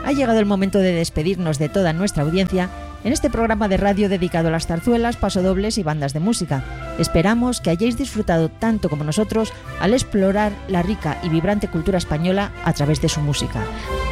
Ha llegado el momento de despedirnos de toda nuestra audiencia en este programa de radio dedicado a las zarzuelas, pasodobles y bandas de música. Esperamos que hayáis disfrutado tanto como nosotros al explorar la rica y vibrante cultura española a través de su música.